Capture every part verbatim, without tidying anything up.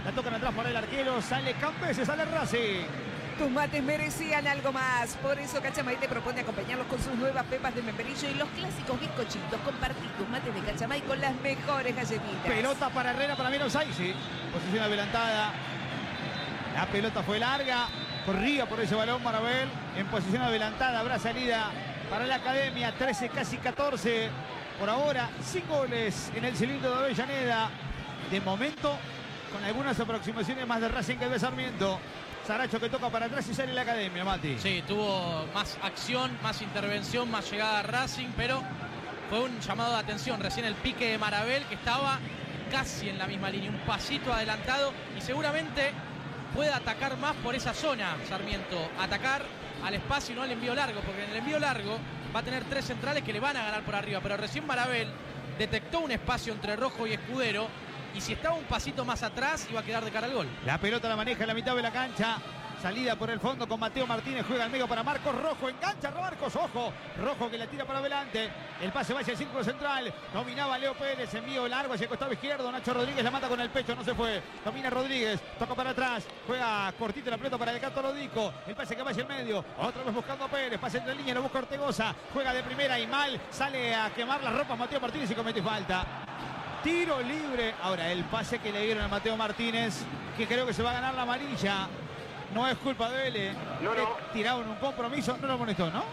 La tocan atrás para el arquero. Sale Campese, sale Racing. Tus mates merecían algo más. Por eso Cachamay te propone acompañarlos con sus nuevas pepas de membrillo y los clásicos bizcochitos. Compartí tus mates de Cachamay con las mejores galletitas. Pelota para Herrera, para Miro Saizi. Posición adelantada. La pelota fue larga. Corría por ese balón Marabel. En posición adelantada. Habrá salida para la Academia. trece, casi catorce. Por ahora, sin goles en el cilindro de Avellaneda. De momento, con algunas aproximaciones más de Racing que de Sarmiento. Saracho que toca para atrás y sale la Academia, Mati. Sí, tuvo más acción, más intervención, más llegada a Racing, pero fue un llamado de atención. Recién el pique de Marabel, que estaba casi en la misma línea, un pasito adelantado, y seguramente puede atacar más por esa zona, Sarmiento. Atacar al espacio y no al envío largo, porque en el envío largo va a tener tres centrales que le van a ganar por arriba, pero recién Marabel detectó un espacio entre Rojo y Escudero, y si estaba un pasito más atrás iba a quedar de cara al gol. La pelota la maneja en la mitad de la cancha. Salida por el fondo con Mateo Martínez. Juega al medio para Marcos Rojo. Engancha Marcos. Ojo. Rojo que la tira para adelante. El pase va hacia el círculo central. Dominaba Leo Pérez. Envío largo hacia el costado izquierdo. Nacho Rodríguez la mata con el pecho. No se fue. Domina Rodríguez. Toca para atrás. Juega cortito la pelota para el Gato Lodico. El pase que va hacia el medio. Otra vez buscando a Pérez. Pase entre línea. Lo busca Ortegoza. Juega de primera y mal. Sale a quemar las ropas Mateo Martínez y comete falta. Tiro libre. Ahora el pase que le dieron a Mateo Martínez, que creo que se va a ganar la amarilla. No es culpa de él. No, no. Tiraron un compromiso. No lo amonestó, ¿no?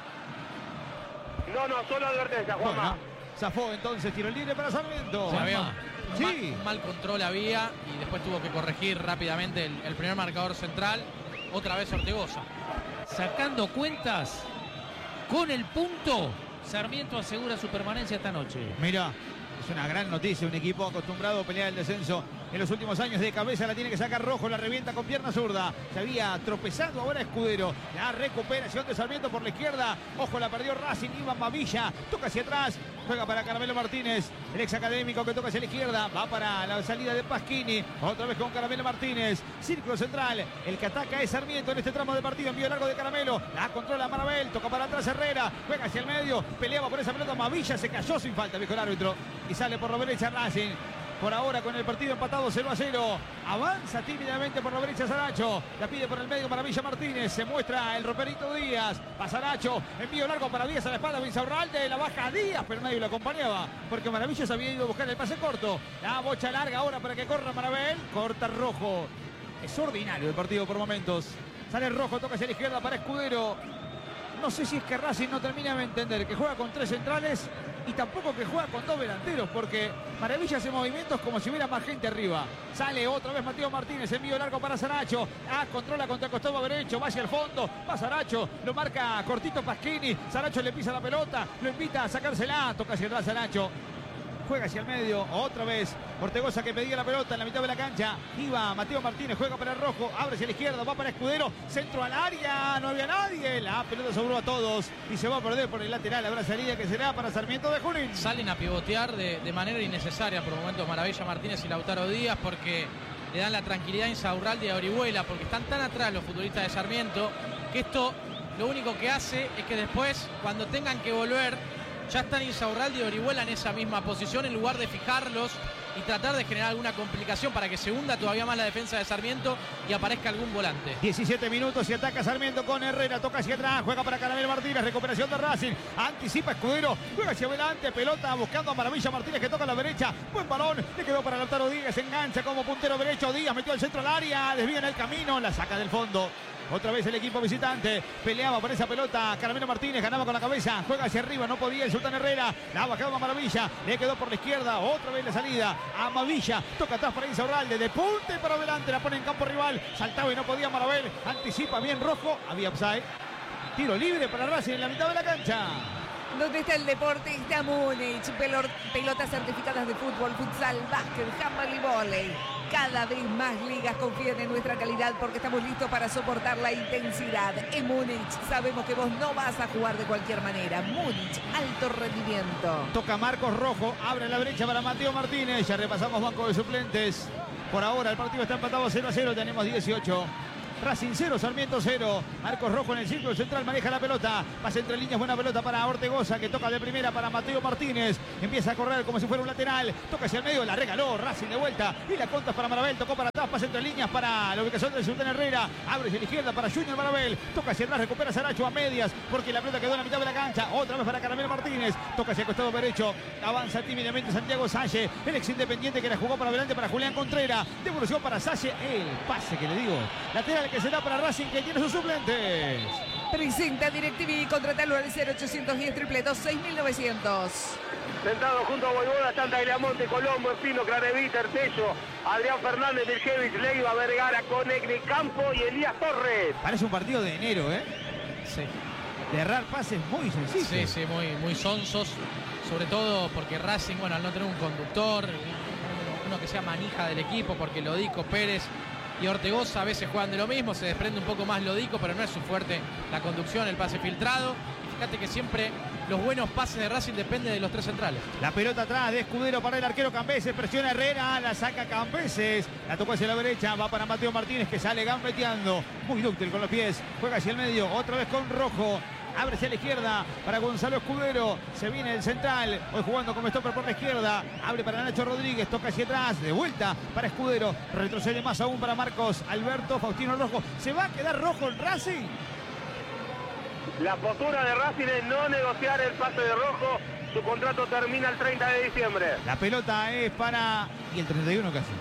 No, no, solo advertencia, Juanma. Bueno, zafó entonces. Tiro libre para Sarmiento. Sí, había un, sí. mal, un mal control había y después tuvo que corregir rápidamente el, el primer marcador central. Otra vez Ortegoza. Sacando cuentas, con el punto, Sarmiento asegura su permanencia esta noche. Mira. Es una gran noticia, un equipo acostumbrado a pelear el descenso en los últimos años. De cabeza la tiene que sacar Rojo, la revienta con pierna zurda. Se había tropezado ahora Escudero. La recuperación de Sarmiento por la izquierda. Ojo, la perdió Racing, Iván Mavilla. Toca hacia atrás, juega para Caramelo Martínez. El ex académico que toca hacia la izquierda. Va para la salida de Pasquini. Otra vez con Caramelo Martínez. Círculo central. El que ataca es Sarmiento en este tramo de partido. Envío largo de Caramelo. La controla Marabel. Toca para atrás Herrera. Juega hacia el medio. Peleaba por esa pelota. Mavilla se cayó sin falta, dijo el árbitro. Y sale por la derecha Racing. Por ahora con el partido empatado cero a cero. Avanza tímidamente por la derecha Saracho. La pide por el medio Maravilla Martínez. Se muestra el roperito Díaz. Va Saracho. Envío largo para Díaz a la espalda. Vinzaurralde. La baja Díaz, pero nadie lo acompañaba. Porque Maravilla se había ido a buscar el pase corto. La bocha larga ahora para que corra Marabel. Corta Rojo. Es ordinario el partido por momentos. Sale Rojo, toca hacia la izquierda para Escudero. No sé si es que Racing no termina de entender que juega con tres centrales y tampoco que juega con dos delanteros, porque Maravilla hace movimientos como si hubiera más gente arriba. Sale otra vez Mateo Martínez, envío largo para Saracho. Ah, controla contra el costado derecho, va hacia el fondo, va Saracho, lo marca cortito Pasquini. Saracho le pisa la pelota, lo invita a sacársela, toca hacia atrás Saracho. Juega hacia el medio, otra vez Ortegoza que pedía la pelota en la mitad de la cancha. Iba Mateo Martínez, juega para el Rojo, abre hacia la izquierda, va para Escudero, centro al área, no había nadie. La pelota sobró a todos y se va a perder por el lateral. Habrá salida que será para Sarmiento de Junín. Salen a pivotear de, de manera innecesaria por momentos Maravilla Martínez y Lautaro Díaz, porque le dan la tranquilidad a Insaurralde y a Orihuela, porque están tan atrás los futbolistas de Sarmiento que esto lo único que hace es que después, cuando tengan que volver, ya están Insaurralde y Orihuela en esa misma posición, en lugar de fijarlos y tratar de generar alguna complicación para que se hunda todavía más la defensa de Sarmiento y aparezca algún volante. diecisiete minutos y ataca Sarmiento con Herrera, toca hacia atrás, juega para Caramelo Martínez, recuperación de Racing, anticipa Escudero, juega hacia adelante, pelota buscando a Maravilla Martínez que toca a la derecha, buen balón, le quedó para Lautaro Díaz, engancha como puntero derecho, Díaz metió el centro al área, desvía en el camino, la saca del fondo. Otra vez el equipo visitante. Peleaba por esa pelota. Caramelo Martínez ganaba con la cabeza. Juega hacia arriba. No podía el Sultán Herrera. La bajaba Maravilla. Le quedó por la izquierda. Otra vez la salida a Mavilla. Toca atrás para Insaurralde. De punta y para adelante. La pone en campo rival. Saltaba y no podía Marabel. Anticipa bien Rojo. Había upside. Tiro libre para Racing en la mitad de la cancha. ¿Dónde está el deporte? Está Múnich. Pelotas certificadas de fútbol, futsal, básquet, handball y vóley. Cada vez más ligas confían en nuestra calidad porque estamos listos para soportar la intensidad. En Múnich sabemos que vos no vas a jugar de cualquier manera. Múnich, alto rendimiento. Toca Marcos Rojo, abre la brecha para Mateo Martínez. Ya repasamos banco de suplentes. Por ahora el partido está empatado cero a cero, tenemos dieciocho. Racing cero, Sarmiento cero. Marcos Rojo en el círculo central, maneja la pelota. Pasa entre líneas, buena pelota para Ortegoza, que toca de primera para Mateo Martínez. Empieza a correr como si fuera un lateral. Toca hacia el medio, la regaló. Racing de vuelta. Y la contra para Marabel, tocó para atrás. atrás, pasa entre líneas para la ubicación del Sultán Herrera. Abre hacia la izquierda para Junior Marabel. Toca hacia atrás, recupera Saracho a medias, porque la pelota quedó en la mitad de la cancha. Otra vez para Caramelo Martínez. Toca hacia el costado derecho. Avanza tímidamente Santiago Salle, el ex Independiente que la jugó para adelante para Julián Contreras. Devolución para Salle. El pase que le digo. Lateral que se da para Racing, que tiene sus suplentes. Presenta DirecTV, contratalo al cero ochocientos diez, triple dos, seis mil novecientos. Sentado junto a Boivoda están Tagliamonte, Colombo, Espino, Clareví, Tertello, Adrián Fernández, Miljevic, Leiva, Vergara, Conegni, Campo y Elías Torres. Parece un partido de enero, ¿eh? Sí. De errar pases muy sencillos. Sí, sí, muy, muy sonsos. Sobre todo porque Racing, bueno, al no tener un conductor, uno, uno que sea manija del equipo, porque Lodico, Pérez y Ortegoza a veces juegan de lo mismo, se desprende un poco más Lodico, pero no es su fuerte la conducción, el pase filtrado. Y fíjate que siempre los buenos pases de Racing dependen de los tres centrales. La pelota atrás de Escudero para el arquero Cambeses, presiona Herrera, la saca Cambeses, la tocó hacia la derecha, va para Mateo Martínez que sale gambeteando, muy dúctil con los pies, juega hacia el medio, otra vez con Rojo. Abre hacia la izquierda para Gonzalo Escudero. Se viene el central. Hoy jugando como stopper por la izquierda. Abre para Nacho Rodríguez. Toca hacia atrás. De vuelta para Escudero. Retrocede más aún para Marcos Alberto Faustino Rojo. ¿Se va a quedar Rojo en Racing? La postura de Racing es no negociar el pase de Rojo. Su contrato termina el treinta de diciembre. La pelota es para... ¿Y el treinta y uno qué hace?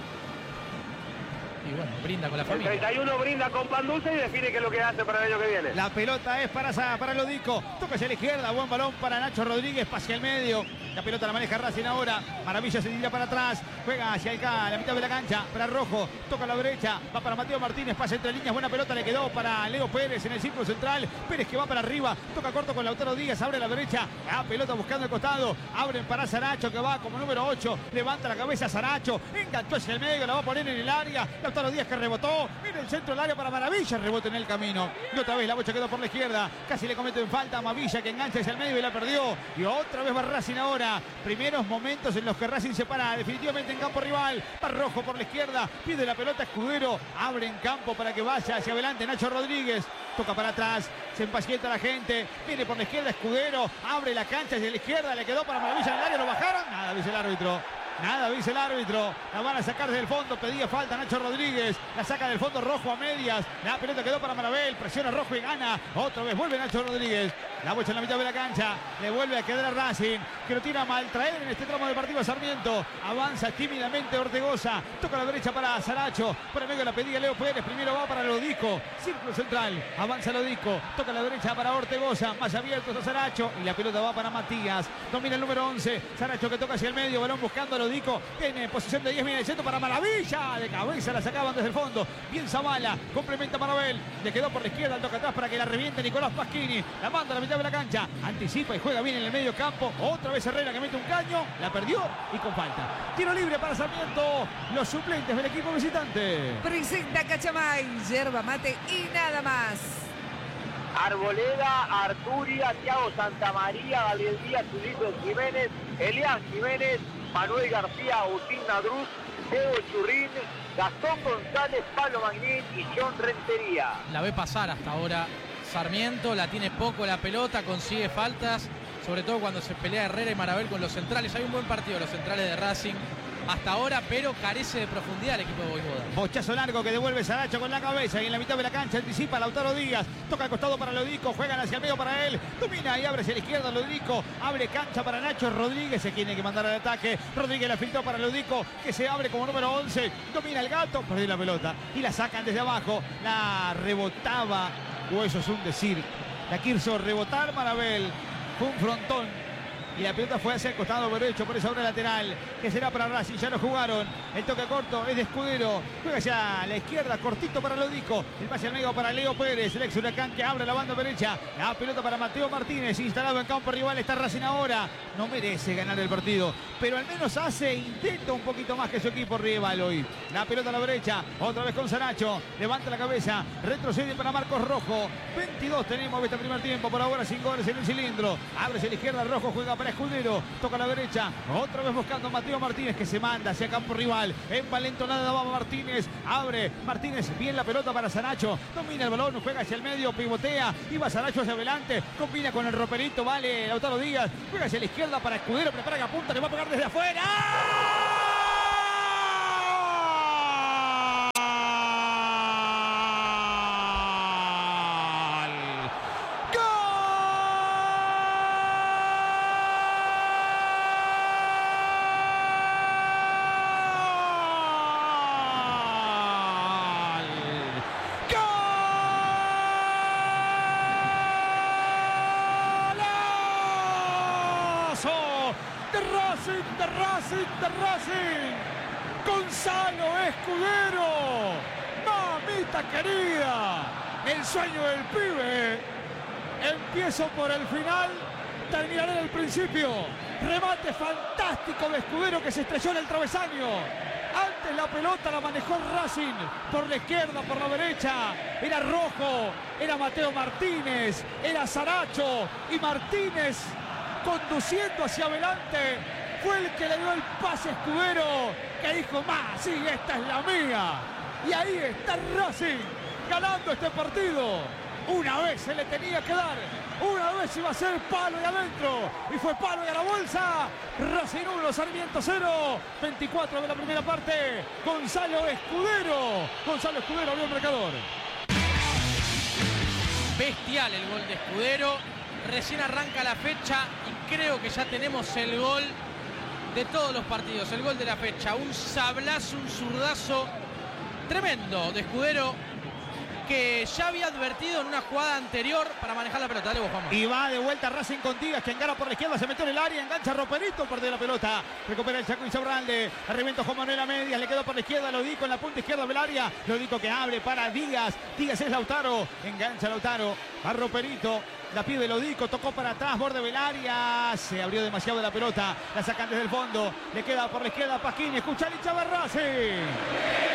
Y bueno, brinda con la El familia. treinta y uno brinda con pan dulce y define qué es lo que hace para el año que viene. La pelota es para, para Lodico. Toca hacia la izquierda. Buen balón para Nacho Rodríguez. Pase al medio. La pelota la maneja Racing ahora. Maravilla se tira para atrás. Juega hacia el, la mitad de la cancha. Para Rojo. Toca a la derecha. Va para Mateo Martínez. Pase entre líneas. Buena pelota le quedó para Leo Pérez en el círculo central. Pérez que va para arriba. Toca corto con Lautaro Díaz. Abre a la derecha. La pelota buscando el costado. Abren para Saracho que va como número ocho. Levanta la cabeza Saracho. Enganchó hacia el medio. La va a poner en el área. Lautaro Díaz que rebotó. Mira el centro del área para Maravilla, rebote en el camino. Y otra vez la bocha quedó por la izquierda. Casi le cometen falta a Mavilla que engancha hacia el medio y la perdió. Y otra vez va Racing ahora. Primeros momentos en los que Racing se para definitivamente en campo rival. Va Rojo por la izquierda. Pide la pelota Escudero. Abre en campo para que vaya hacia adelante Nacho Rodríguez. Toca para atrás. Se impacienta la gente. Viene por la izquierda Escudero. Abre la cancha hacia la izquierda. Le quedó para Maravilla en el área. Lo bajaron. Nada, dice el árbitro. Nada, dice el árbitro. La van a sacar desde el fondo. Pedía falta Nacho Rodríguez. La saca del fondo Rojo a medias. La pelota quedó para Marabel. Presiona Rojo y gana. Otra vez vuelve Nacho Rodríguez. La bocha en la mitad de la cancha. Le vuelve a quedar a Racing, que lo tira a maltraer en este tramo de partido Sarmiento. Avanza tímidamente Ortegoza. Toca a la derecha para Saracho. Por el medio la pedía Leo Pérez. Primero va para Lodico. Círculo central. Avanza Lodico. Toca a la derecha para Ortegoza. Más abierto está Saracho. Y la pelota va para Matías. Domina el número once. Saracho que toca hacia el medio. Balón buscando a Lodico. Tiene posición de diez mil. El centro para Maravilla. De cabeza la sacaban desde el fondo. Bien Zavala. Complementa Marabel. Le quedó por la izquierda. Toca atrás para que la reviente Nicolás Pasquini. La manda a la mitad de la cancha. Anticipa y juega bien en el medio campo. Otra vez Herrera que mete un caño. La perdió y con falta. Tiro libre para Sarmiento. Los suplentes del equipo visitante. Presenta Cachamay, yerba mate y nada más. Arboleda, Arturia, Thiago Santamaría, Gabriel Díaz, Ulises Jiménez, Elias Jiménez, Manuel García, Agustín Nadruz, Diego Churrín, Gastón González, Pablo Magnín y John Rentería. La ve pasar hasta ahora Sarmiento, la tiene poco la pelota, consigue faltas, sobre todo cuando se pelea Herrera y Marabel con los centrales. Hay un buen partido los centrales de Racing hasta ahora, pero carece de profundidad el equipo de Boivoda. Bochazo largo que devuelve Saracho con la cabeza y en la mitad de la cancha anticipa Lautaro Díaz. Toca al costado para Lodico, juegan hacia el medio para él. Domina y abre hacia la izquierda Lodico. Abre cancha para Nacho Rodríguez, se tiene que mandar al ataque. Rodríguez la filtró para Lodico, que se abre como número once. Domina el gato, perdió la pelota y la sacan desde abajo. La rebotaba, o eso es un decir. La quiso rebotar Marabel. Fue un frontón. Y la pelota fue hacia el costado derecho, por esa obra lateral, que será para Racing. Ya lo jugaron. El toque corto es de Escudero. Juega hacia la izquierda, cortito para Lodico. El pase al medio para Leo Pérez. El ex Huracán que abre la banda derecha. La pelota para Mateo Martínez. Instalado en campo rival está Racing ahora. No merece ganar el partido, pero al menos hace, intenta un poquito más que su equipo rival hoy. La pelota a la derecha. Otra vez con Saracho. Levanta la cabeza. Retrocede para Marcos Rojo. veintidós tenemos este primer tiempo. Por ahora sin goles en el cilindro. Abre hacia la izquierda. Rojo juega para Escudero, toca a la derecha, otra vez buscando a Mateo Martínez que se manda hacia campo rival, envalentonada va Martínez, abre Martínez, bien la pelota para Saracho, domina el balón, juega hacia el medio, pivotea, y va Saracho hacia adelante, combina con el roperito, vale Lautaro Díaz, juega hacia la izquierda para Escudero, prepara que apunta, le va a pegar desde afuera. de Racing, de Racing, de Racing. Gonzalo Escudero. Mamita querida. El sueño del pibe. Empiezo por el final, terminaré en el principio. Remate fantástico de Escudero que se estrelló en el travesaño. Antes la pelota la manejó el Racing por la izquierda, por la derecha. Era Rojo, era Mateo Martínez, era Saracho. Y Martínez, conduciendo hacia adelante, fue el que le dio el pase a Escudero, que dijo, más, sí, esta es la mía. Y ahí está el Racing, ganando este partido. Una vez se le tenía que dar, una vez iba a ser palo y adentro, y fue palo y a la bolsa. Racing uno, Sarmiento cero, veinticuatro de la primera parte. Gonzalo Escudero, Gonzalo Escudero abrió el marcador. Bestial el gol de Escudero, recién arranca la fecha y creo que ya tenemos el gol de todos los partidos, el gol de la fecha, un sablazo, un zurdazo tremendo de Escudero, que ya había advertido en una jugada anterior para manejar la pelota. Dale vos, Juanma. Y va de vuelta Racing con Tigas, que engana por la izquierda, se metió en el área, engancha Roperito, perdió la pelota, recupera el Chaco Insaurralde, arrevienta Juan Manuel a medias, le quedó por la izquierda, Lodico en la punta izquierda del área, Lodico que abre para Díaz, Díaz es Lautaro, engancha Lautaro, a Roperito, la pide Lodico, tocó para atrás, borde del área, se abrió demasiado la pelota, la sacan desde el fondo, le queda por la izquierda Pasquini, escucha el hincha de Racing.